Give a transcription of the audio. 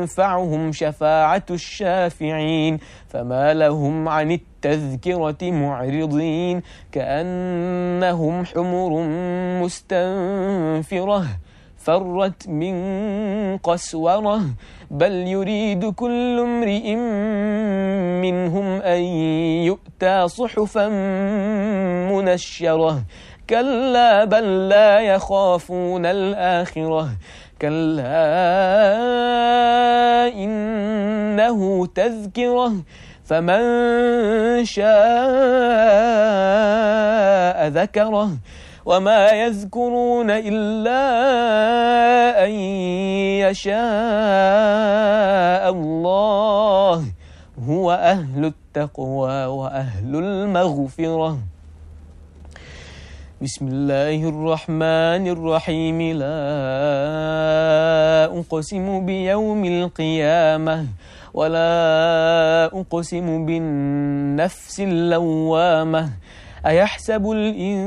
تنفعهم شفاعة الشافعين فما لهم عن التذكرة معرضين كأنهم حمر مستنفرة فرت من قسورة بل يريد كل امرئ منهم أن يؤتى صحفا منشرة كلا بل لا يخافون الآخرة كلا إنه تذكرة فمن شاء ذكره وما يذكرون إلا أن يشاء الله هو أهل التقوى وأهل المغفرة. بسم الله الرحمن الرحيم لا أقسم بيوم القيامة ولا أقسم بالنفس اللوامة أيحسب الإنسان